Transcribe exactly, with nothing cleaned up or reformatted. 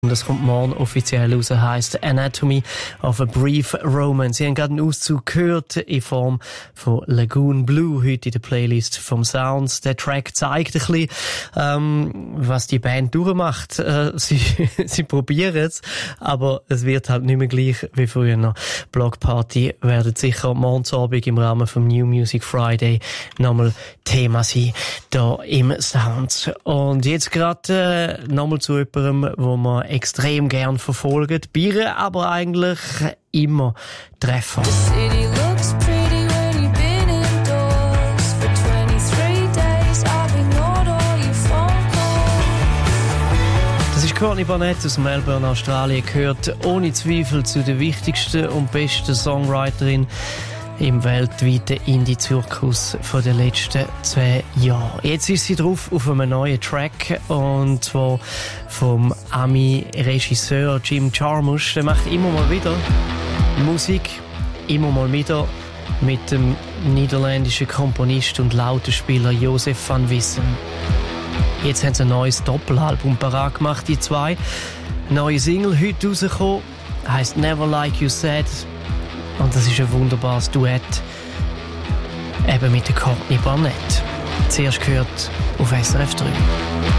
Das kommt morgen offiziell raus, heisst Anatomy of a Brief Romance. Sie haben gerade einen Auszug gehört in Form von Lagoon Blue, heute in der Playlist vom Sounds. Der Track zeigt ein bisschen, ähm, was die Band durchmacht. Äh, sie, sie probieren es, aber es wird halt nicht mehr gleich wie früher noch. Blockparty werden sicher morgen Abend im Rahmen vom New Music Friday nochmal Thema sein, da im Sounds. Und jetzt gerade äh, nochmal zu jemandem, wo man extrem gern verfolgen, Biere aber eigentlich immer treffen. Das ist Courtney Barnett aus Melbourne, Australien, gehört ohne Zweifel zu der wichtigsten und besten Songwriterin im weltweiten Indie-Zirkus von den letzten zwei Jahren. Jetzt ist sie drauf auf einem neuen Track, und zwar vom Ami-Regisseur Jim Jarmusch. Der macht immer mal wieder Musik, immer mal wieder mit dem niederländischen Komponist und Lautenspieler Josef van Wissen. Jetzt haben sie ein neues Doppelalbum parat gemacht, die zwei. Neue Single heute rausgekommen, heisst Never Like You Said. Und das ist ein wunderbares Duett, eben mit der Courtney Barnett. Zuerst gehört auf S R F drei.